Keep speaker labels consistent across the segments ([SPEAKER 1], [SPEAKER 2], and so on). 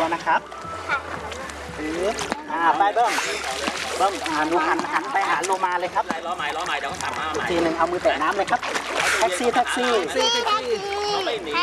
[SPEAKER 1] แล้วนะครับไปเบิ้มหนูหันไปหาโลมาเลยครับ
[SPEAKER 2] ล้อใหม่เดี๋ยวเขาสั่งมาใหม่
[SPEAKER 1] ทีนึงเอามือแตะน้ำเลยครับแท็กซี่
[SPEAKER 2] เขาไม่หนี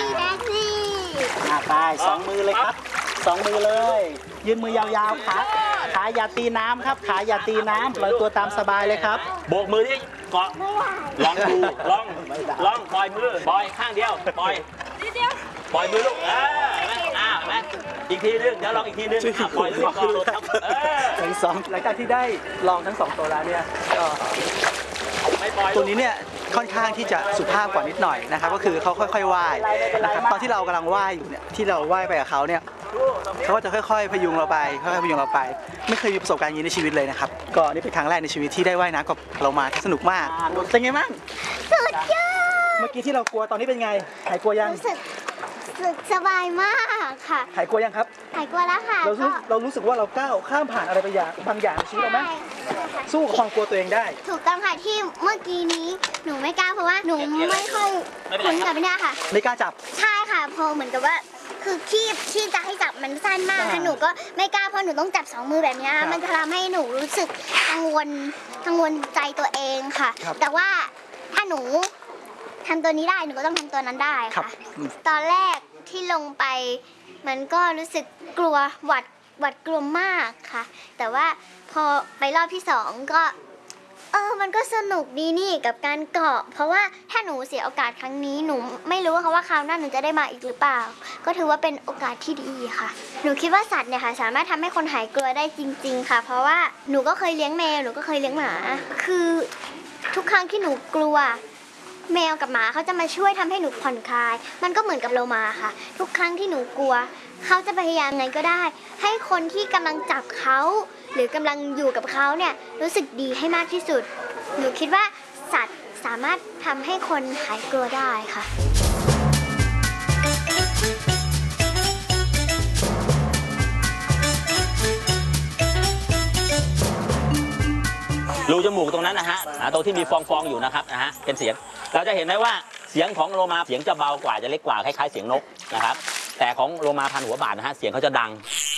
[SPEAKER 1] ไป2 มือเลยครับ2 มือเลยยืนมือยาวๆขาอย่าตีน้ำครับขาอย่าตีน้ำปล่อยตัวตามสบายเลยครับ
[SPEAKER 2] โบกมือที่เกาะลองดูลองปล่อยมือปล่อยข้างเดียวปล่อยมือลูกแม่อีกทีนึงเดี๋ยวลองอีกทีนึงปล่อยลูกก่อนครับ
[SPEAKER 1] ทั้งสองหลังจากที่ได้ลองทั้ง2 ตัวแล้วเนี่ยก็ตัวนี้เนี่ยค่อนข้างที่จะสุภาพกว่านิดหน่อยนะครับก็คือเขาค่อยๆว่ายนะครับตอนที่เรากำลังว่ายอยู่เนี่ยที่เราว่ายไปกับเขาเนี่ยเขาก็จะค่อยๆพยุงเราไปไม่เคยมีประสบการณ์อย่างนี้ในชีวิตเลยนะครับก็นี่เป็นครั้งแรกในชีวิตที่ได้ว่ายน้ำกับเรามาสนุกมากเป็นไงบ้าง
[SPEAKER 3] สุดยอด
[SPEAKER 1] เมื่อกี้ที่เรากลัวตอนนี้เป็นไงหายกลัวยัง
[SPEAKER 3] รู้สึกสบายมากค่ะ
[SPEAKER 1] หายกลัวยังครับ
[SPEAKER 3] หายกลัวแล้วค่ะ
[SPEAKER 1] เรารู้สึกว่าเราก้าวข้ามผ่านอะไรไปบางอย่างในชีวิตเราไหมสู้กับความกลัวตัวเองได้
[SPEAKER 3] ถูกต้องค่ะที่เมื่อกี้นี้หนูไม่กล้าเพราะว่าหนูไม่ค่อยคุ้นกับเนี่ยค่ะ
[SPEAKER 1] ไม่กล้าจับ
[SPEAKER 3] ใช่ค่ะพอเหมือนกับว่าคือที่จะให้จับมันสั้นมากค่ะหนูก็ไม่กล้าเพราะหนูต้องจับ2 มือแบบนี้มันจะทำให้หนูรู้สึกกังวลใจตัวเองค่ะแต่ว่าถ้าหนูทำตัวนี้ได้หนูก็ต้องทำตัวนั้นได้ค่ะตอนแรกที่ลงไปมันก็รู้สึกกลัวหวัดกลัวมากค่ะแต่ว่าพอไปรอบที่2ก็มันก็สนุกดีนี่กับการเกาะเพราะว่าถ้าหนูเสียโอกาสครั้งนี้หนูไม่รู้ว่าคราวหน้าหนูจะได้มาอีกหรือเปล่าก็ถือว่าเป็นโอกาสที่ดีค่ะหนูคิดว่าสัตว์เนี่ยค่ะสามารถทำให้คนหายกลัวได้จริงๆค่ะเพราะว่าหนูก็เคยเลี้ยงแมวหนูก็เคยเลี้ยงหมาคือทุกครั้งที่หนูกลัวแมวกับหมาเขาจะมาช่วยทำให้หนูผ่อนคลายมันก็เหมือนกับโลมาค่ะทุกครั้งที่หนูกลัวเขาจะพยายามไงก็ได้ให้คนที่กำลังจับเขาหรือกำลังอยู่กับเขาเนี่ยรู้สึกดีให้มากที่สุดหนูคิดว่าสัตว์สามารถทำให้คนหายกลัวได้ค่ะ
[SPEAKER 2] รูจมูกตรงนั้นนะฮะตรงที่มีฟองอยู่นะครับเป็นเสียงเราจะเห็นได้ว่าเสียงของโลมาเสียงจะเบากว่าจะเล็กกว่าคล้ายๆเสียงนกนะครับแต่ของโลมาพันหัวบาทนะฮะเสียงเขาจะดัง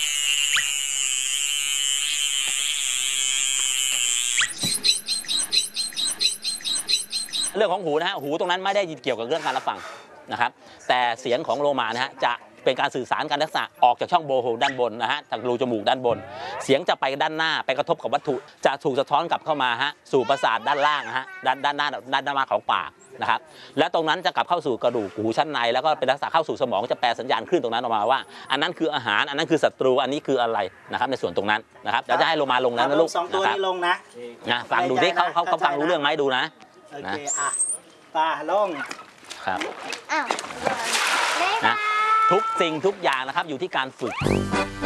[SPEAKER 2] เรื่องของหูนะฮะหูตรงนั้นไม่ได้เกี่ยวกับเรื่องการรับฟังนะครับแต่เสียงของโลมานะฮะจะเป็นการสื่อสารการลักษณะออกจากช่องโบว์โฮลด้านบนนะฮะจากรูจมูกด้านบนเสียงจะไปด้านหน้าไปกระทบกับวัตถุจะถูกสะท้อนกลับเข้ามาฮะสู่ประสาทด้านล่างฮะด้านหน้าของปากนะครับและตรงนั้นจะกลับเข้าสู่กระดูกหูชั้นในแล้วก็เป็นลักษณะเข้าสู่สมองจะแปลสัญญาณคลื่นตรงนั้นออกมาว่าอันนั้นคืออาหารอันนั้นคือศัตรูอันนี้คืออะไรนะครับในส่วนตรงนั้นนะครับเราจะให้โลมาลงแล้วนะลูก
[SPEAKER 1] 2 ตัวนี้ลงนะ
[SPEAKER 2] ฟังดูดิเขาฟังรู้เรื่องไหมดูนะ
[SPEAKER 1] โอเคป่าลง
[SPEAKER 2] ครับนะทุกสิ่งทุกอย่างนะครับอยู่ที่การฝึก